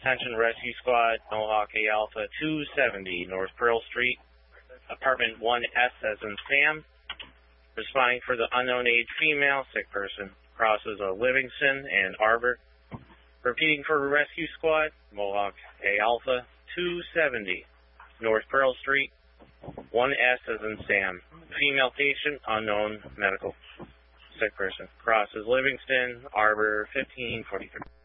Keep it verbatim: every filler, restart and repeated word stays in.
Attention Rescue Squad, Mohawk A Alpha two seventy, North Pearl Street, Apartment one S as in Sam. Responding for the unknown age female, sick person, crosses of Livingston and Arbor. Repeating for Rescue Squad, Mohawk A Alpha two seventy, North Pearl Street, one S as in Sam. Female patient, unknown medical. Sick person, crosses Livingston, Arbor fifteen forty-three.